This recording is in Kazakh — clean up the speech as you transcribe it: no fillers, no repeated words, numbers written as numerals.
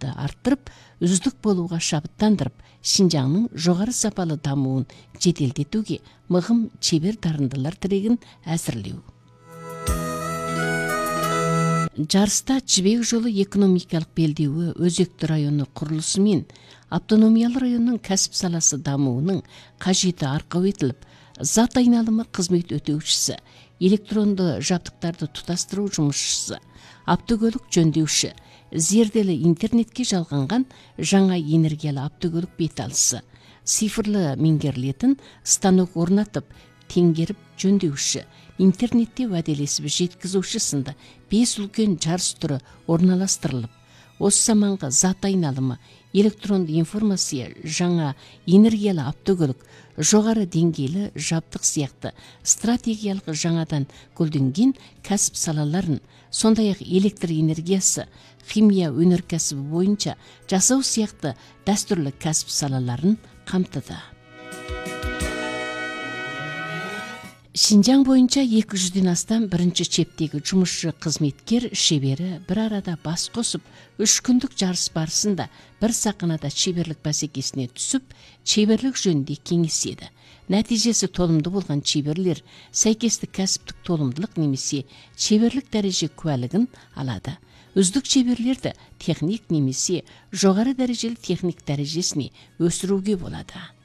білімді арттырып, үздік болуға шабыттандырып, Шинжаңның жоғары сапалы дамуын жетелдетуге мығым чебер дарындылар тірегін әзірлеу. Жарыста Жібек жолы экономикалық белдеуі өзекті районы құрылысы мен автономиялы районның кәсіп саласы дамуының қажеті арқау етіліп, зат айналымы қызмет өтеушісі, электронды жабдықтарды тұтастыру жұмысшысы, автокөлік жөндеуші, зерделі интернетке жалғанған жаңа энергиялы автокөлік беталысы, цифрлы меңгерілетін станок орнатып, теңгеріп жөндеуші, интернетте уәделесіп жеткізуші сынды 5 үлкен жарыс түрі орналастырылып, осы заманғы зат айналымы, электронды информация, жаңа энергиялы автокөлік, жоғары деңгейлі жабдық сияқты стратегиялық жаңадан гүлденген кәсіп салаларын, сондай-ақ электр энергиясы, химия өнеркәсібі бойынша жасау сияқты дәстүрлі кәсіп салаларын қамтыды. Шинжаң бойынша 200-ден астам бірінші чептегі жұмысшы қызметкер шебері бір арада бас қосып, 3 күндік жарыс барысында бір сақинада шеберлік бәсекесіне түсіп, шеберлік жөнінде кеңеседі. Нәтижесі толымды болған шеберлер сәйкестік кәсіптік толымдылық немесе шеберлік дәреже куәлігін алады. Үздік шеберлерді техник немесе жоғары дәрежелі техник дәрежесіне өсіруге болады.